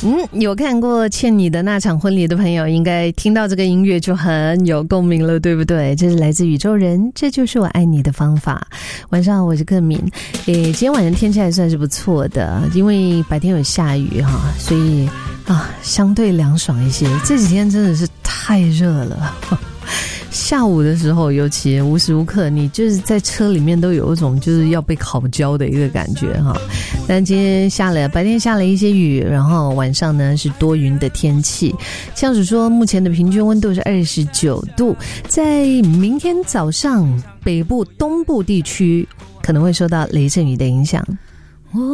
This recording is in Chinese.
有看过《欠你的那场婚礼》的朋友，应该听到这个音乐就很有共鸣了，对不对？这是来自宇宙人，这就是我爱你的方法。晚上我是克敏，今天晚上天气还算是不错的，因为白天有下雨哈，所以相对凉爽一些。这几天真的是太热了。下午的时候尤其无时无刻你就是在车里面都有一种就是要被烤焦的一个感觉哈。但今天白天下了一些雨，然后晚上呢是多云的天气。像是说目前的平均温度是29度，在明天早上北部东部地区可能会受到雷阵雨的影响，